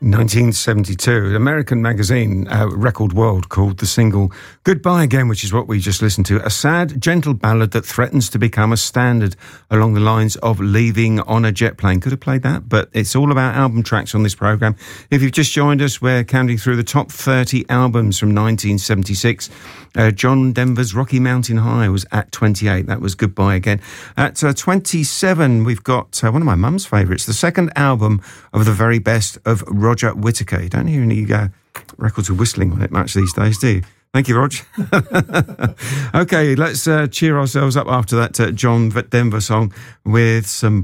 1972, American magazine Record World called the single Goodbye Again, which is what we just listened to, a sad, gentle ballad that threatens to become a standard along the lines of Leaving on a Jet Plane. Could have played that, but it's all about album tracks on this programme. If you've just joined us, we're counting through the top 30 albums from 1976. John Denver's Rocky Mountain High was at 28. That was Goodbye Again. At 27, we've got one of my mum's favourites, the second album of the very best of Roger Whittaker. You don't hear any records with whistling on it much these days, do you? Thank you, Rog. Okay, let's cheer ourselves up after that John Denver song with some